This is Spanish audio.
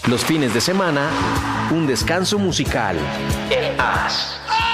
Los fines de semana, un descanso musical en As.